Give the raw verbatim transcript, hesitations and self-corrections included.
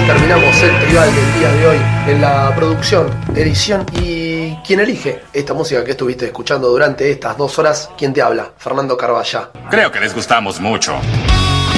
terminamos el tribal del día de hoy en la producción, edición y quien elige esta música que estuviste escuchando durante estas dos horas. ¿Quién te habla? Fernando Carballá. Creo que les gustamos mucho.